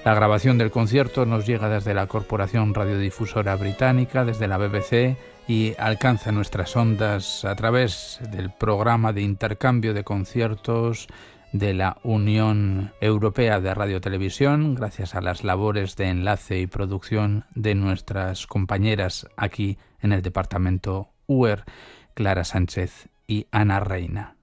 La grabación del concierto nos llega desde la Corporación Radiodifusora Británica, desde la BBC, y alcanza nuestras ondas a través del programa de intercambio de conciertos de la Unión Europea de Radiotelevisión, gracias a las labores de enlace y producción de nuestras compañeras aquí en el departamento UER, Clara Sánchez y Ana Reina.